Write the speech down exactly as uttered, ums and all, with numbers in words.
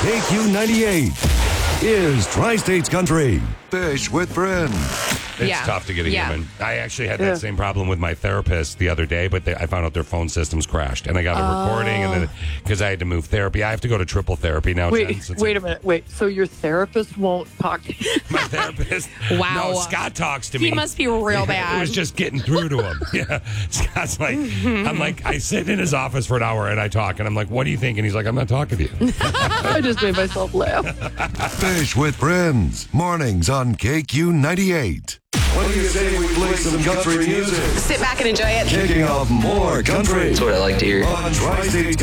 K Q ninety-eight is Tri-States Country. Fish with friends. It's Yeah. tough to get a Yeah. human. I actually had Yeah. that same problem with my therapist the other day, but they, I found out their phone systems crashed, and I got a Oh. recording, and then because I had to move therapy, I have to go to triple therapy now. Wait, Jen, since wait I- a minute. Wait, so your therapist won't talk to you? My therapist. Wow. No, Scott talks to He me. must be real It bad. was just getting through to him. Yeah. Scott's like, I'm like, I sit in his office for an hour and I talk, and I'm like, what do you think? And he's like, I'm not talking to you. I just made myself laugh. Fish with friends. Mornings on K Q ninety-eight. What do you say we play some country music? Sit back and enjoy it. Kicking off more country That's what I like to hear. on Tri-States